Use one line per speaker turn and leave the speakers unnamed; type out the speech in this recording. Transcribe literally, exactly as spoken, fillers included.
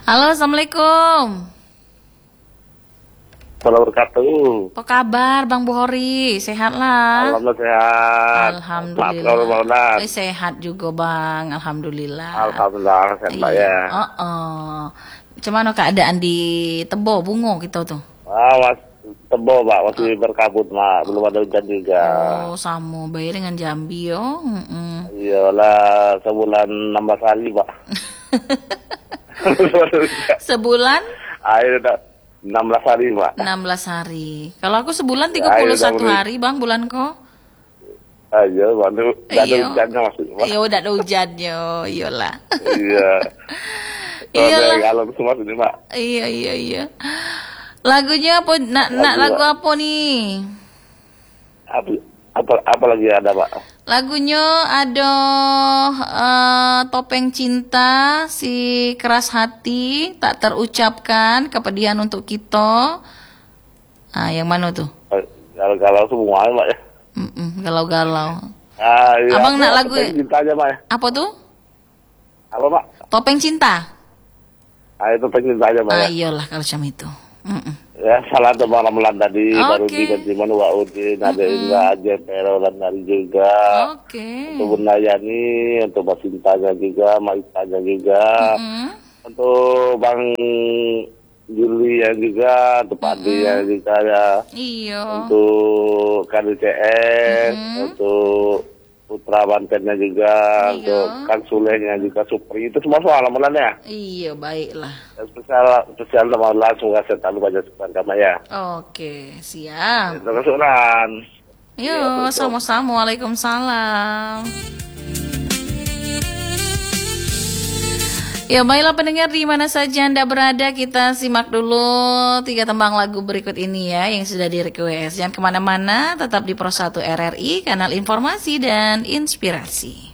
Halo, Assalamualaikum.
Assalamualaikum wabarakatuh.
Apa kabar Bang Buhori? Sehat lah?
Alhamdulillah sehat.
Alhamdulillah. Eh, sehat juga Bang, Alhamdulillah.
Alhamdulillah sehat Mbak ya.
Oh, oh. Macam mana keadaan di Tebo, Bungo kita tuh?
Ah, mas, Tebo Mbak, masih berkabut Mbak, belum ada hujan juga.
Oh, sama baik dengan Jambi yo. Mm-mm.
Iyalah, sebulan enam belas hari Mbak.
Sebulan?
Ayo udah enam belas hari Mbak.
enam belas hari. Kalau aku sebulan tiga puluh satu
Ayo,
hari Bang, bulan kok.
Ayo, baru udah ada
Iya.
hujannya maksudnya Mbak.
Iya, udah ada hujannya, iyalah.
Iya.
Iyalah.
Kalau semua ini Mbak.
Iya, iya, iya. Lagunya apa? Nak, nak
Lagu,
lagu
Pak.
apa nih?
Apa, apa, apa lagi ada Mbak?
Lagunya ada eh, Topeng Cinta, Si Keras Hati, Tak Terucapkan, Kepedihan Untuk Kita. Ah, yang mana tuh?
Kalau-kalau semua Mbak ya.
Mm-mm, galau-galau.
Ah, iya.
Abang nak
Apa,
lagu
topeng cinta aja Mbak ya.
apa tuh?
Apa Mbak?
Topeng Cinta.
Ah, itu topeng cinta aja Mbak
Ah,
ya.
iyalah kalau macam itu. Mm-mm.
Ya, salah tuh Bang Ramalan tadi, baru
Oke.
di Bentiman Waudin, ada Indra aja, Pero dan Nari juga.
Oke.
Untuk Bunda Yani, untuk Mbak Sintanya juga, Mbak Itanya juga.
Mm.
Untuk Bang Juli yang juga, untuk Pak Adi yang juga ya.
Iya.
Untuk K D C S, untuk Putra Bantennya juga,
Iya.
untuk Kang Sulehnya juga, Supri. Itu semua soal Ramalannya.
Iya, baiklah.
Dan spesial, spesial Ramalan, semoga saya tahu baca sepan kama ya.
Oke, siap.
Terima kasih Ulan.
Yo, sama-sama. Waalaikumsalam. Ya, baiklah pendengar di mana saja Anda berada, kita simak dulu tiga tembang lagu berikut ini ya yang sudah di request. Jangan kemana-mana, tetap di Pro satu R R I, kanal informasi dan inspirasi.